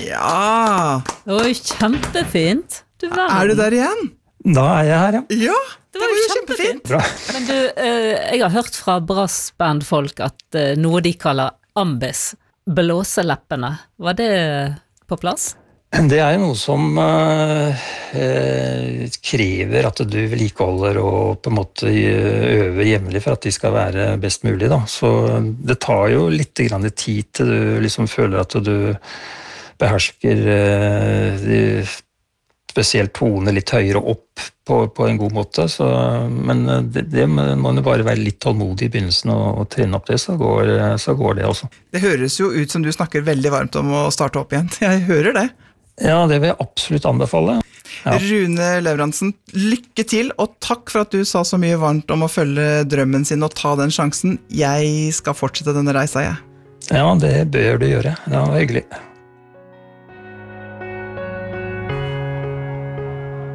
Ja. Oi, kjempefint. Du der igjen? Da jeg her, ja. Ja, Det var jo kjempefint. Bra. Men du, jeg har hørt fra brassbandfolk at noe de kaller ambis, blåseleppene, var det på plass? Det jo noe som krever at du vedlikeholder og på en måte øver jevnlig for at de skal være best mulig. Da. Så det tar jo litt grann tid til du liksom føler at du behersker spesielt toner litt høyere opp på en god måte. Så, men det må jo bare være litt tålmodig i begynnelsen og trene opp det, så går det også. Det høres jo ut som du snakker veldig varmt om å starte opp igjen. Jeg hører det. Ja, det vil jeg absolutt anbefale. Ja. Rune Leverandsen, lykke til, og takk for at du sa så mye varmt om å følge drømmen sin og ta den sjansen. Jeg skal fortsette denne reisa, jeg. Ja, det bør du gjøre. Det var hyggelig.